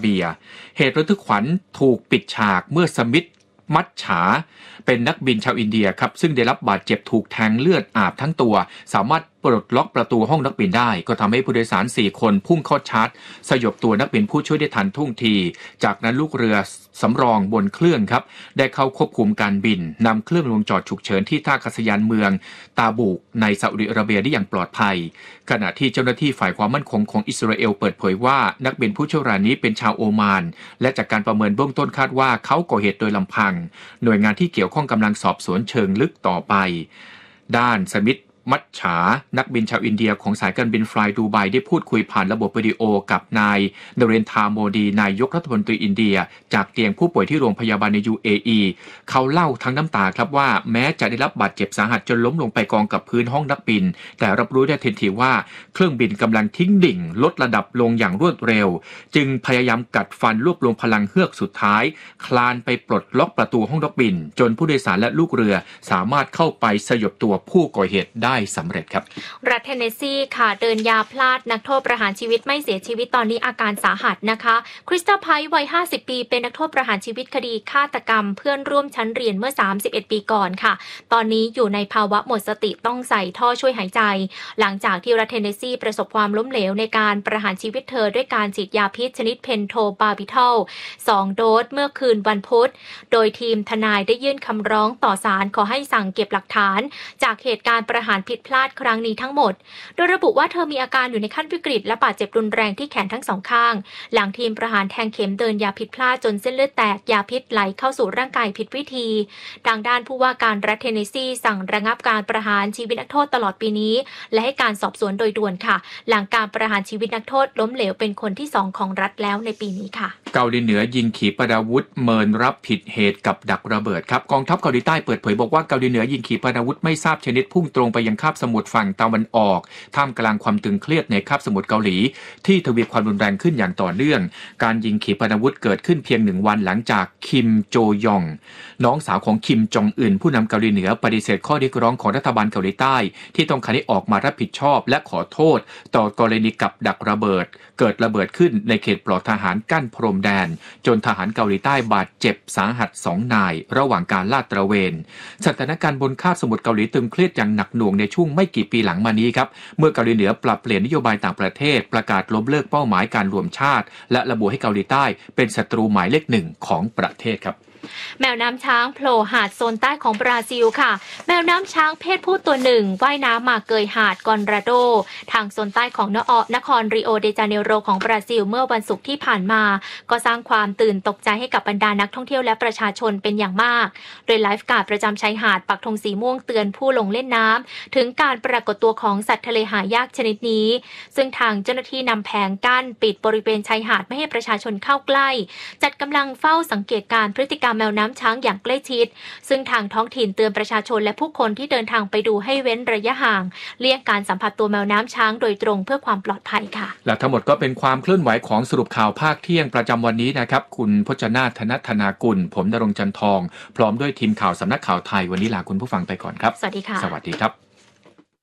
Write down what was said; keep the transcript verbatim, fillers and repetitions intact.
เบียเหตุระทึกขวัญถูกปิดฉากเมื่อสมิธมัจฉาเป็นนักบินชาวอินเดียครับซึ่งได้รับบาดเจ็บถูกแทงเลือดอาบทั้งตัวสามารถปลดล็อกประตูห้องนักบินได้ก็ทำให้ผู้โดยสารสี่คนพุ่งเข้าชาร์จสยบตัวนักบินผู้ช่วยได้ทันท่วงทีจากนั้นลูกเรือสำรองบนเครื่องครับได้เข้าควบคุมการบินนำเครื่องลงจอดฉุกเฉินที่ท่าอากาศยานเมืองตาบูกในซาอุดิอาระเบียได้อย่างปลอดภัยขณะที่เจ้าหน้าที่ฝ่ายความมั่นคงของอิสราเอลเปิดเผยว่านักบินผู้ช่วยรายนี้เป็นชาวโอมานและจากการประเมินเบื้องต้นคาดว่าเขาก่อเหตุโดยลำพังหน่วยงานที่เกี่ยวข้องกำลังสอบสวนเชิงลึกต่อไปด้านสมิธมัจฉานักบินชาวอินเดียของสายการบินฟลายดูไบได้พูดคุยผ่านระบบวิดีโอกับนายเนเรนทาโมดีนายกรัฐมนตรีอินเดียจากเตียงผู้ป่วยที่โรงพยาบาลใน ยู เอ อี เขาเล่าทั้งน้ำตาครับว่าแม้จะได้รับบาดเจ็บสาหัสจนล้มลงไปกองกับพื้นห้องนักบินแต่รับรู้ได้ทันทีว่าเครื่องบินกำลังทิ้งดิ่งลดระดับลงอย่างรวดเร็วจึงพยายามกัดฟันรวบรวมพลังเฮือกสุดท้ายคลานไปปลดล็อกประตูห้องนักบินจนผู้โดยสารและลูกเรือสามารถเข้าไปสยบตัวผู้ก่อเหตุได้สำเร็จครับรัฐเทนเนสซีค่ะเดินยาพลาดนักโทษประหารชีวิตไม่เสียชีวิตตอนนี้อาการสาหัสนะคะคริสตัลไพร์วัยห้าสิบปีเป็นนักโทษประหารชีวิตคดีฆาตกรรมเพื่อนร่วมชั้นเรียนเมื่อสามสิบเอ็ดปีก่อนค่ะตอนนี้อยู่ในภาวะหมดสติต้องใส่ท่อช่วยหายใจหลังจากที่รัฐเทนเนสซีประสบความล้มเหลวในการประหารชีวิตเธอด้วยการฉีดยาพิษชนิดเพนโทบาร์บิทอลสองโดสเมื่อคืนวันพุธโดยทีมทนายได้ยื่นคำร้องต่อศาลขอให้สั่งเก็บหลักฐานจากเหตุการณ์ประหารผิดพลาดครั้งนี้ทั้งหมดโดยระบุว่าเธอมีอาการอยู่ในขั้นวิกฤตและบาดเจ็บรุนแรงที่แขนทั้งสองข้างหลังทีมประหารแทงเข็มเดินยาผิดพลาดจนเส้นเลือดแตกยาพิษไหลเข้าสู่ร่างกายผิดวิธีทางด้านผู้ว่าการรัฐเทนเนสซีสั่งระงับการประหารชีวิตนักโทษตลอดปีนี้และให้การสอบสวนโดยด่วนค่ะหลังการประหารชีวิตนักโทษล้มเหลวเป็นคนที่สองของรัฐแล้วในปีนี้ค่ะเกาหลีเหนือยิงขีปนาวุธเมินรับผิดเหตุกับดักระเบิดครับกองทัพเกาหลีใต้เปิดเผยบอกว่าเกาหลีเหนือยิงขีปนาวุธไม่ทราบชนิดพุ่งตรงไปยังคาบสมุทรฝั่งตะวันออกท่ามกลางความตึงเครียดในคาบสมุทรเกาหลีที่ทวีความรุนแรงขึ้นอย่างต่อเนื่องการยิงขีปนาวุธเกิดขึ้นเพียงหนึ่งวันหลังจากคิมโจยองน้องสาวของคิมจองอึนผู้นำเกาหลีเหนือปฏิเสธข้อเรียกร้องของรัฐบาลเกาหลีใต้ที่ต้องการให้ออกมารับผิดชอบและขอโทษต่อกรณีกับดักระเบิดเกิดระเบิดขึ้นในเขตปลอดทหารกั้นพรมแดนจนทหารเกาหลีใต้บาดเจ็บสาหัสสองนายระหว่างการลาดตระเวนสถานการณ์บนคาบสมุทรเกาหลีตึงเครียดอย่างหนักหน่วงในช่วงไม่กี่ปีหลังมานี้ครับเมื่อเกาหลีเหนือปรับเปลี่ยนนโยบายต่างประเทศประกาศล้มเลิกเป้าหมายการรวมชาติและระบุให้เกาหลีใต้เป็นศัตรูหมายเลขหนึ่งของประเทศครับแมวน้ำช้างโผล่หาดโซนใต้ของบราซิลค่ะแมวน้ำช้างเพศผู้ตัวหนึ่งว่ายน้ำมาเกยหาดกอนราโดทางโซนใต้ของนอนครริโอเดจาเนโรของบราซิลเมื่อวันศุกร์ที่ผ่านมาก็สร้างความตื่นตกใจให้กับบรรดานักท่องเที่ยวและประชาชนเป็นอย่างมากโดยไลฟ์การ์ดประจำชายหาดปักธงสีม่วงเตือนผู้ลงเล่นน้ำถึงการปรากฏตัวของสัตว์ทะเลหายากชนิดนี้ซึ่งทางเจ้าหน้าที่นำแผงกั้นปิดบริเวณชายหาดไม่ให้ประชาชนเข้าใกล้จัดกำลังเฝ้าสังเกตการพฤติกรรมแมวน้ำช้างอย่างใกล้ชิดซึ่งทางท้องถิ่นเตือนประชาชนและผู้คนที่เดินทางไปดูให้เว้นระยะห่างเลี่ยงการสัมผัสตัวแมวน้ำช้างโดยตรงเพื่อความปลอดภัยค่ะและทั้งหมดก็เป็นความเคลื่อนไหวของสรุปข่าวภาคเที่ยงประจำวันนี้นะครับคุณพจนาถ ธนธนากุลผมณรงค์จันทองพร้อมด้วยทีมข่าวสำนักข่าวไทยวันนี้ลาคุณผู้ฟังไปก่อนครับสวัสดีค่ะสวัสดีครับ